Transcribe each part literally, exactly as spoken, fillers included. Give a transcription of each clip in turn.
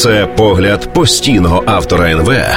Це погляд постійного автора ен ве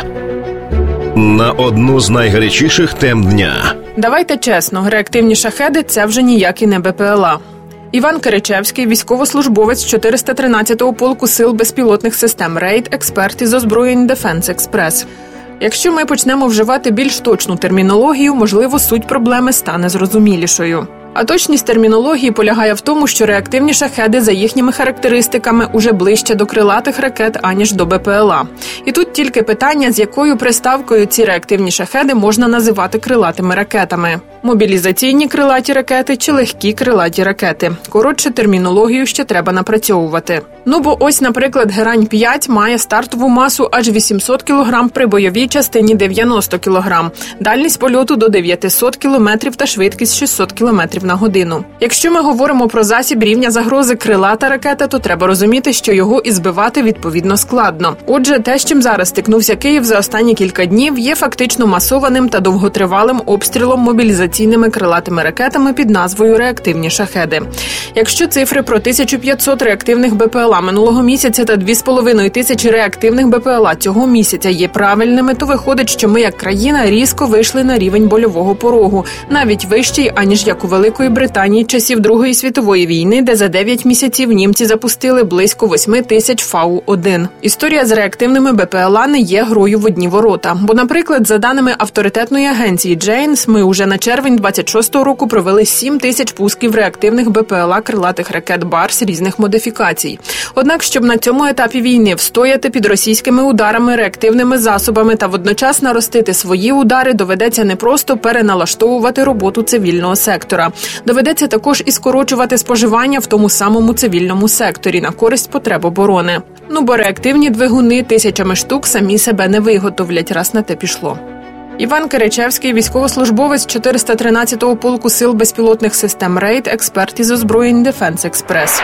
на одну з найгарячіших тем дня. Давайте чесно, реактивні шахеди – це вже ніякі не БПЛА. Іван Киричевський, військовослужбовець чотириста тринадцятого полку сил безпілотних систем «Рейд», експерт із озброєнь «Дефенс Експрес». Якщо ми почнемо вживати більш точну термінологію, можливо, суть проблеми стане зрозумілішою. А точність термінології полягає в тому, що реактивні шахеди за їхніми характеристиками уже ближче до крилатих ракет, аніж до БПЛА. І тут тільки питання, з якою приставкою ці реактивні шахеди можна називати крилатими ракетами. Мобілізаційні крилаті ракети чи легкі крилаті ракети. Коротше, термінологію ще треба напрацьовувати. Ну бо ось, наприклад, Герань п'ять має стартову масу аж вісімсот кілограм при бойовій частині дев'яносто кілограм, дальність польоту до дев'ятсот кілометрів та швидкість шістсот кілометрів на годину. Якщо ми говоримо про засіб рівня загрози крилата ракета, то треба розуміти, що його і збивати відповідно складно. Отже, те, з чим зараз стикнувся Київ за останні кілька днів, є фактично масованим та довготривалим обстрілом мобілізаційними крилатими ракетами під назвою «реактивні шахеди». Якщо цифри про тисячу п'ятсот реактивних БПЛА минулого місяця та дві з половиною тисячі реактивних БПЛА цього місяця є правильними, то виходить, що ми як країна різко вийшли на рівень больового порогу, навіть вищий, аніж як у Великої Британії часів Другої світової війни, де за дев'ять місяців німці запустили близько восьми тисяч фау один. Історія з реактивними БПЛА не є грою в одні ворота. Бо, наприклад, за даними авторитетної агенції Джейнс, ми уже на червень двадцять шостого року провели сім тисяч пусків реактивних БПЛА крилатих ракет «Барс» різних модифікацій. Однак, щоб на цьому етапі війни встояти під російськими ударами, реактивними засобами та водночас наростити свої удари, доведеться не просто переналаштовувати роботу цивільного сектора. Доведеться також і скорочувати споживання в тому самому цивільному секторі на користь потреб оборони. Ну, бо реактивні двигуни тисячами штук самі себе не виготовлять, раз на те пішло. Іван Киричевський, військовослужбовець чотириста тринадцятого полку сил безпілотних систем «Рейд», експерт із озброєнь «Дефенс Експрес».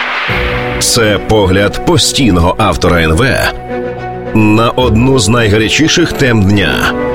Це погляд постійного автора ен ве на одну з найгарячіших тем дня.